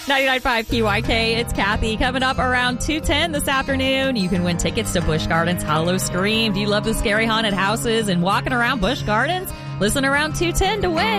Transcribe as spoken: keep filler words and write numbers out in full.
ninety-nine point five K Y K, it's Kathy. Coming up around two ten this afternoon, you can win tickets to Busch Gardens Hollow Scream. Do you love the scary haunted houses and walking around Busch Gardens? Listen around two ten to win.